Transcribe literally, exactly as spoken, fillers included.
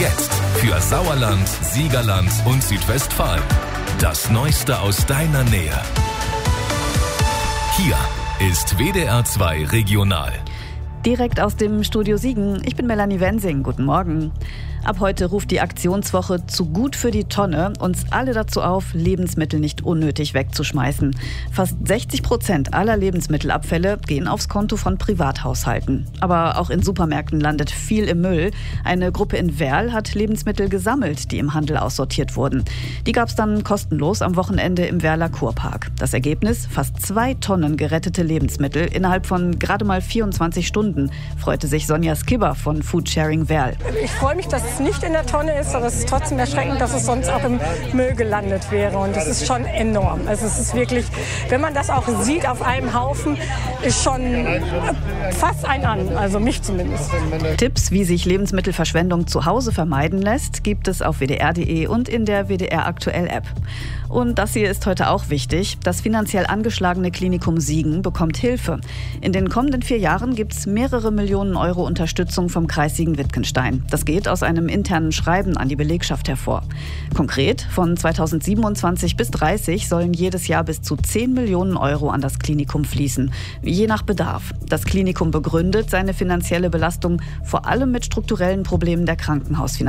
Jetzt für Sauerland, Siegerland und Südwestfalen. Das Neueste aus deiner Nähe. Hier ist W D R zwei Regional. Direkt aus dem Studio Siegen. Ich bin Melanie Wensing. Guten Morgen. Ab heute ruft die Aktionswoche Zu gut für die Tonne uns alle dazu auf, Lebensmittel nicht unnötig wegzuschmeißen. Fast sechzig Prozent aller Lebensmittelabfälle gehen aufs Konto von Privathaushalten. Aber auch in Supermärkten landet viel im Müll. Eine Gruppe in Werl hat Lebensmittel gesammelt, die im Handel aussortiert wurden. Die gab es dann kostenlos am Wochenende im Werler Kurpark. Das Ergebnis? Fast zwei Tonnen gerettete Lebensmittel innerhalb von gerade mal vierundzwanzig Stunden, freute sich Sonja Skibber von Foodsharing Werl. Ich freue mich, dass es nicht in der Tonne ist, aber es ist trotzdem erschreckend, dass es sonst auch im Müll gelandet wäre. Und das ist schon enorm. Also es ist wirklich, wenn man das auch sieht auf einem Haufen, ist schon fast ein an, also mich zumindest. Tipps, wie sich Lebensmittelverschwendung zu Hause vermeiden lässt, gibt es auf w d r punkt d e und in der W D R Aktuell App. Und das hier ist heute auch wichtig. Das finanziell angeschlagene Klinikum Siegen bekommt Hilfe. In den kommenden vier Jahren gibt es mehrere Millionen Euro Unterstützung vom Kreis Siegen-Wittgenstein. Das geht aus einem internen Schreiben an die Belegschaft hervor. Konkret, von zweitausendsiebenundzwanzig bis dreißig sollen jedes Jahr bis zu zehn Millionen Euro an das Klinikum fließen, je nach Bedarf. Das Klinikum begründet seine finanzielle Belastung vor allem mit strukturellen Problemen der Krankenhausfinanzierung.